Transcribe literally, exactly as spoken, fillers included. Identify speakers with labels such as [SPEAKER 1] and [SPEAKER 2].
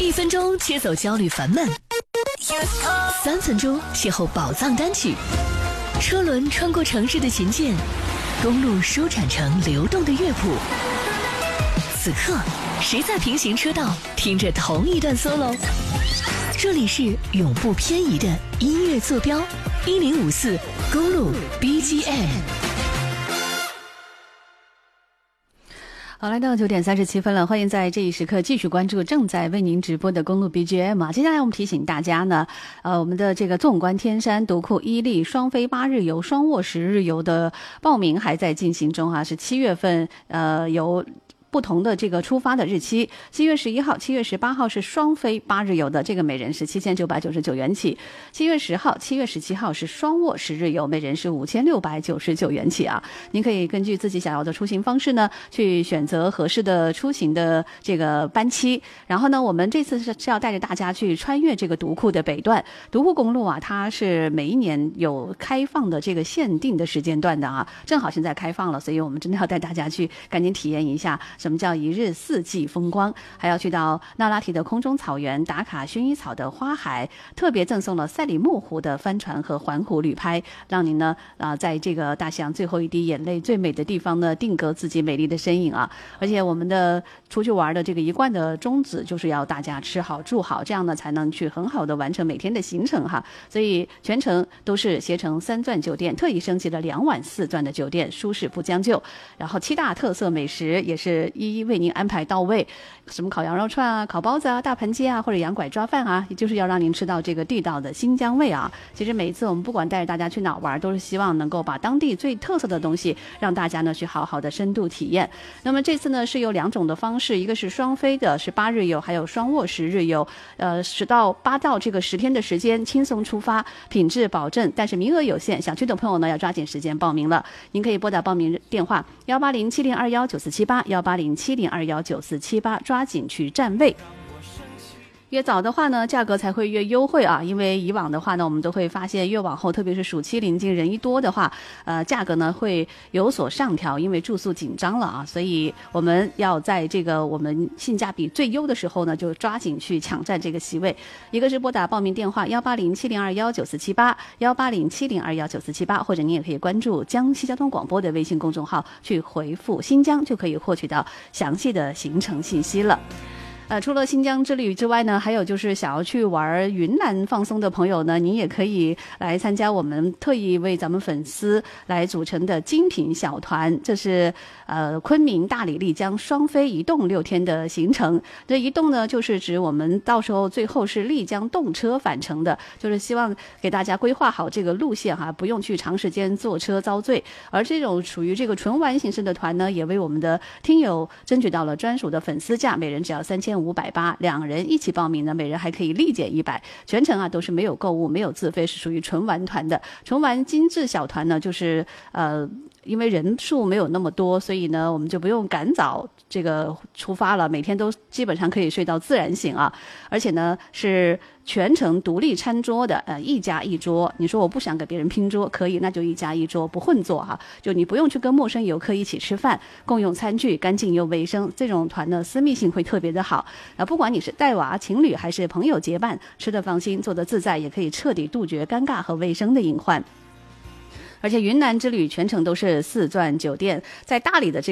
[SPEAKER 1] 一分钟切走焦虑烦闷，三分钟邂逅宝藏单曲。车轮穿过城市的琴键，公路舒展成流动的乐谱。此刻，谁在平行车道听着同一段 solo？ 这里是永不偏移的音乐坐标，一零五四公路 B G M。
[SPEAKER 2] 好，来到九点三十七分了，欢迎在这一时刻继续关注正在为您直播的公路 B G M 啊。接下来我们提醒大家呢，呃，我们的这个纵观天山、独库伊利双飞八日游、双卧十日游的报名还在进行中啊，是七月份，呃，有不同的这个出发的日期，七月十一号、七月十八号是双飞八日游的，这个每人是七千九百九十九元起；七月十号、七月十七号是双卧十日游，每人是五千六百九十九元起啊。您可以根据自己想要的出行方式呢，去选择合适的出行的这个班期。然后呢，我们这次是是要带着大家去穿越这个独库的北段。独库公路啊，它是每一年有开放的这个限定的时间段的啊，正好现在开放了，所以我们真的要带大家去赶紧体验一下。什么叫一日四季风光？还要去到那拉提的空中草原，打卡薰衣草的花海，特别赠送了赛里木湖的帆船和环湖旅拍，让您呢啊、呃，在这个大西洋最后一滴眼泪最美的地方呢，定格自己美丽的身影啊！而且我们的出去玩的这个一贯的宗旨，就是要大家吃好住好，这样呢才能去很好的完成每天的行程哈。所以全程都是携程三钻酒店特意升级了两晚四钻的酒店，舒适不将就。然后七大特色美食也是一一为您安排到位，什么烤羊肉串啊、烤包子啊、大盘鸡啊，或者羊拐抓饭啊，也就是要让您吃到这个地道的新疆味啊。其实每一次我们不管带着大家去哪玩，都是希望能够把当地最特色的东西让大家呢去好好的深度体验。那么这次呢是有两种的方式，一个是双飞的，是八日游，还有双卧十日游，呃，十到八到这个十天的时间，轻松出发，品质保证，但是名额有限，想去的朋友呢要抓紧时间报名了。您可以拨打报名电话幺八零七零二幺九四七八幺八零七零二幺九四七八，抓紧去占位。越早的话呢，价格才会越优惠啊！因为以往的话呢，我们都会发现越往后，特别是暑期临近人一多的话，呃，价格呢会有所上调，因为住宿紧张了啊，所以我们要在这个我们性价比最优的时候呢，就抓紧去抢占这个席位。一个是拨打报名电话幺八零七零二幺九四七八幺八零七零二幺九四七八，或者你也可以关注江西交通广播的微信公众号，去回复新疆就可以获取到详细的行程信息了。呃，除了新疆之旅之外呢，还有就是想要去玩云南放松的朋友呢，您也可以来参加我们特意为咱们粉丝来组成的精品小团。这是呃昆明、大理、丽江双飞一动六天的行程。这一动呢，就是指我们到时候最后是丽江动车返程的，就是希望给大家规划好这个路线哈，不用去长时间坐车遭罪。而这种属于这个纯玩形式的团呢，也为我们的听友争取到了专属的粉丝价，每人只要三千五百八，两人一起报名呢，每人还可以立减一百。全程啊都是没有购物、没有自费，是属于纯玩团的。纯玩精致小团呢，就是呃。因为人数没有那么多，所以呢，我们就不用赶早这个出发了，每天都基本上可以睡到自然醒啊。而且呢，是全程独立餐桌的，呃，一家一桌。你说我不想给别人拼桌，可以，那就一家一桌，不混坐哈。就你不用去跟陌生游客一起吃饭，共用餐具，干净又卫生。这种团呢，私密性会特别的好。啊，不管你是带娃、情侣还是朋友结伴，吃得放心，做得自在，也可以彻底杜绝尴尬和卫生的隐患。而且云南之旅全程都是四钻酒店，在大理的这